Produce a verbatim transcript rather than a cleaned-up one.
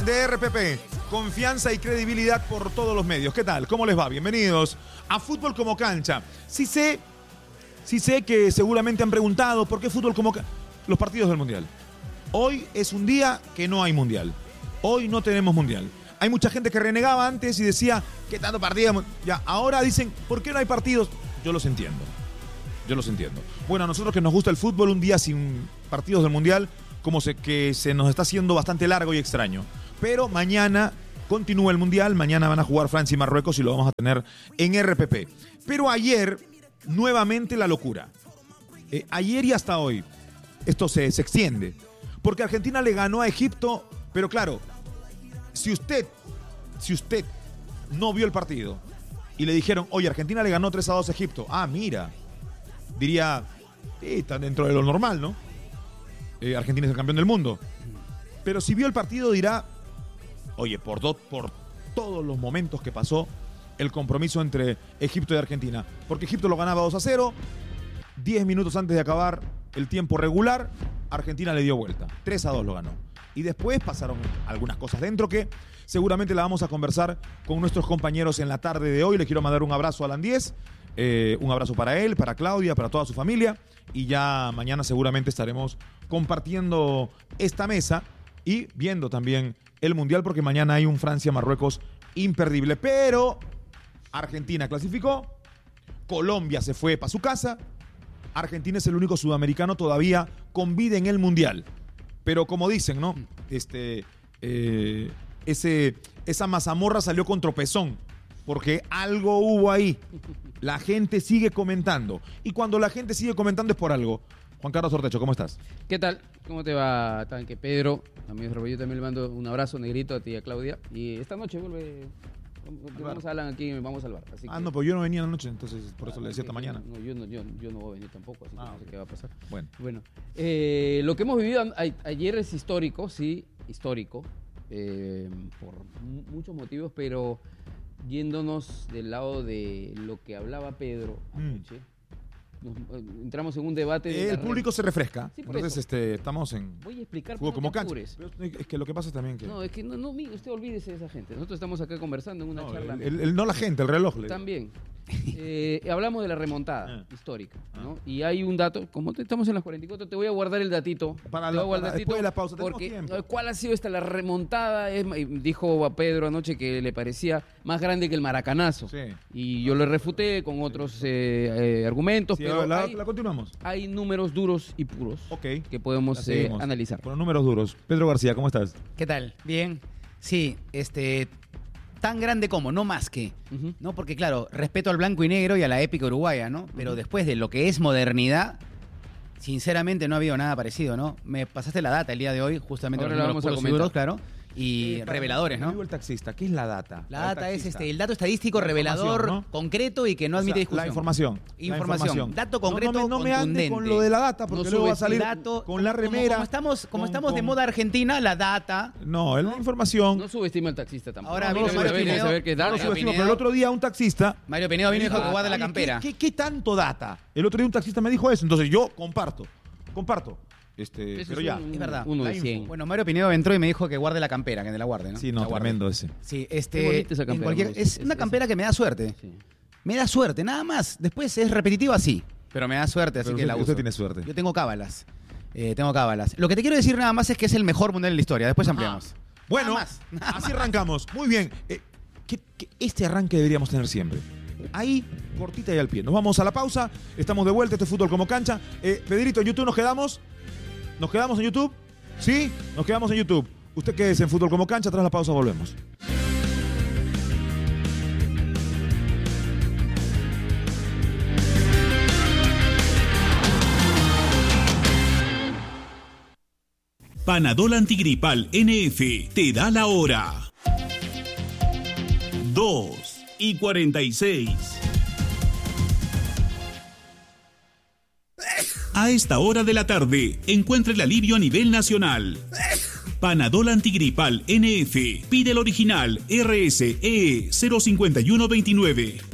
amigos de R P P, confianza y credibilidad por todos los medios. ¿Qué tal? ¿Cómo les va? Bienvenidos a Fútbol como Cancha. Sí sé, sí sé que seguramente han preguntado por qué Fútbol como Cancha. Los partidos del Mundial. Hoy es un día que no hay Mundial. Hoy no tenemos Mundial. Hay mucha gente que renegaba antes y decía, ¿qué tanto partido? Ya, ahora dicen, ¿por qué no hay partidos? Yo los entiendo. Yo los entiendo. Bueno, a nosotros que nos gusta el fútbol, un día sin partidos del Mundial, como se, que se nos está haciendo bastante largo y extraño. Pero mañana continúa el Mundial, mañana van a jugar Francia y Marruecos y lo vamos a tener en R P P. Pero ayer, nuevamente la locura. Eh, ayer y hasta hoy, esto se, se extiende. Porque Argentina le ganó a Egipto, pero claro, si usted, si usted no vio el partido y le dijeron, oye, Argentina le ganó tres a dos a Egipto. Ah, mira, diría, eh, está dentro de lo normal, ¿no? Eh, Argentina es el campeón del mundo. Pero si vio el partido dirá, oye, por, do, por todos los momentos que pasó el compromiso entre Egipto y Argentina. Porque Egipto lo ganaba dos a cero, diez minutos antes de acabar el tiempo regular, Argentina le dio vuelta. tres a dos lo ganó. Y después pasaron algunas cosas dentro que seguramente la vamos a conversar con nuestros compañeros en la tarde de hoy. Le quiero mandar un abrazo a Alan Díez, eh, un abrazo para él, para Claudia, para toda su familia. Y ya mañana seguramente estaremos compartiendo esta mesa y viendo también el Mundial, porque mañana hay un Francia-Marruecos imperdible. Pero Argentina clasificó, Colombia se fue para su casa, Argentina es el único sudamericano todavía con vida en el Mundial. Pero como dicen, ¿no? Este, eh, ese, esa mazamorra salió con tropezón, porque algo hubo ahí. La gente sigue comentando. Y cuando la gente sigue comentando es por algo. Juan Carlos Ortecho, ¿cómo estás? ¿Qué tal? ¿Cómo te va, Tanque? Pedro, a mi yo también le mando un abrazo, negrito, a ti y a Claudia. Y esta noche vuelve, vamos a Alan aquí y vamos a salvar. Así ah, que, no, pues yo no venía anoche, entonces por eso ah, le decía esta mañana. No, yo, no, yo, yo no voy a venir tampoco, así ah, que no sé qué va a pasar. Bueno, bueno eh, lo que hemos vivido a, a, ayer es histórico, sí, histórico, eh, por muchos motivos, pero yéndonos del lado de lo que hablaba Pedro anoche. Mm. Nos, entramos en un debate de el público red. Se refresca, sí, entonces este, estamos en voy a explicar juego como cancha. Es que lo que pasa es también que no, es que no, no, usted olvídese de esa gente, nosotros estamos acá conversando en una no, charla el, el, no la gente, el reloj le también eh, hablamos de la remontada ah. histórica, ¿no? Ah. Y hay un dato, como te, estamos en las cuarenta y cuatro, te voy a guardar el datito para, te la, voy a para datito después de la pausa, porque tiempo. ¿cuál ha sido esta la remontada? Es, dijo a Pedro anoche que le parecía más grande que el maracanazo, sí. Y yo le refuté con otros eh, eh, argumentos, sí, pero la, hay, la continuamos. Hay números duros y puros, okay, que podemos eh, analizar. Con números duros. Pedro García, ¿cómo estás? ¿Qué tal? Bien. Sí, este, tan grande como, no más que, uh-huh. ¿no? Porque claro, respeto al blanco y negro y a la épica uruguaya, ¿no? Pero uh-huh. después de lo que es modernidad, sinceramente no ha habido nada parecido, ¿no? Me pasaste la data el día de hoy, justamente ahora los vamos a seguros, claro. Y eh, reveladores, ¿no? Digo el taxista, ¿qué es la data? La data es este, el dato estadístico la revelador, ¿no? Concreto y que no admite o sea, discusión. La información. Información. La información. Dato concreto, no, no, no me ande con lo de la data, porque no luego va a salir dato, con la remera. Como, como estamos, como con, estamos con... de moda argentina, la data. No, es la información. No subestima al taxista tampoco. Ahora no, vino no, Mario Pinedo, Pinedo, saber qué no, no no subestimo, pero el otro día un taxista... Mario Pinedo vino y dijo que guarda la campera. ¿Qué, qué, ¿Qué tanto data? El otro día un taxista me dijo eso, entonces yo comparto. Comparto. Este, eso pero es ya, un, es verdad. Uno de cien. Bueno, Mario Pinedo entró y me dijo que guarde la campera, que me la guarde, ¿no? Sí, no, tremendo ese. Sí, este, esa campera, cualquier, es, es, es una es, campera es, que me da suerte. Sí. Me da suerte, nada más. Después es repetitivo así, pero me da suerte, así pero que usted, la uso. Usted tiene suerte. Yo tengo cábalas. Eh, tengo cábalas. Lo que te quiero decir nada más es que es el mejor mundial de la historia. Después ampliamos. Ah, bueno, nada más, nada así más. Arrancamos. Muy bien. Eh, que, que este arranque deberíamos tener siempre. Ahí, cortita y al pie. Nos vamos a la pausa. Estamos de vuelta. Este es Fútbol como Cancha. Eh, Pedrito, en YouTube nos quedamos. ¿Nos quedamos en YouTube? ¿Sí? Nos quedamos en YouTube. Usted quédese en Fútbol como Cancha. Tras la pausa volvemos. Panadol Antigripal N F te da la hora. dos y cuarenta y seis. A esta hora de la tarde, encuentre el alivio a nivel nacional. Panadol Antigripal N F. Pide el original R S E cero cinco uno dos nueve.